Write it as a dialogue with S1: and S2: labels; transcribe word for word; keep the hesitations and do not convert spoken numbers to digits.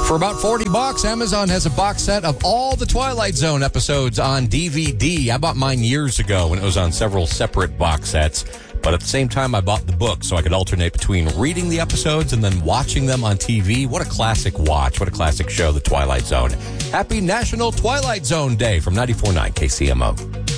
S1: For about forty bucks, Amazon has a box set of all the Twilight Zone episodes on D V D. I bought mine years ago when it was on several separate box sets. But at the same time, I bought the book so I could alternate between reading the episodes and then watching them on T V. What a classic watch. What a classic show, The Twilight Zone. Happy National Twilight Zone Day from ninety-four point nine K C M O.